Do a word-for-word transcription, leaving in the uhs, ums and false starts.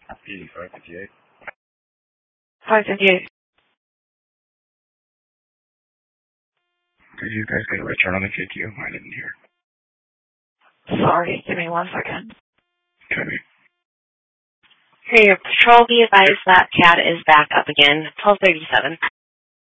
eighty-five fifty-eight. five fifty-eight. Did you guys get a return on the K Q? I didn't hear. Sorry, give me one second. Okay. Here, your patrol, be advised that cat is back up again. twelve thirty-seven.